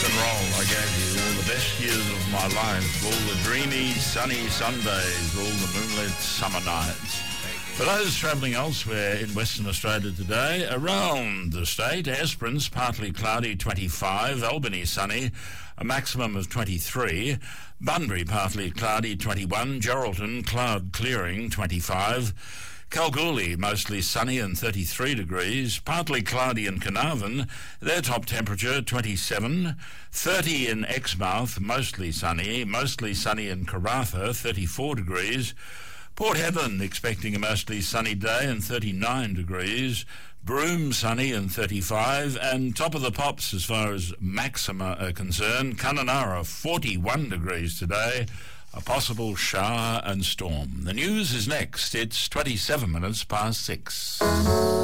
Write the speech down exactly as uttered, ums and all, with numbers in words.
rock and roll. I gave you all the best years of my life, all the dreamy, sunny Sundays, all the moonlit summer nights. For those travelling elsewhere in Western Australia today, around the state, Esperance, partly cloudy, twenty-five, Albany, sunny, a maximum of twenty-three, Bunbury, partly cloudy, twenty-one, Geraldton, cloud clearing, twenty-five, Kalgoorlie, mostly sunny and thirty-three degrees, partly cloudy in Carnarvon, their top temperature twenty-seven, thirty in Exmouth, mostly sunny, mostly sunny in Karratha, thirty-four degrees, Port Hedland expecting a mostly sunny day and thirty-nine degrees, Broome sunny and thirty-five, and top of the pops as far as maxima are concerned, Kununurra forty-one degrees today, a possible shower and storm. The news is next. It's twenty-seven minutes past six.